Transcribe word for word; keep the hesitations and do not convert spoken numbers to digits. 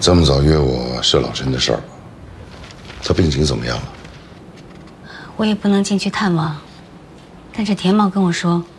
这么早约我是老陈的事儿。他病情怎么样了？ 我也不能进去探望，但是田茂跟我说，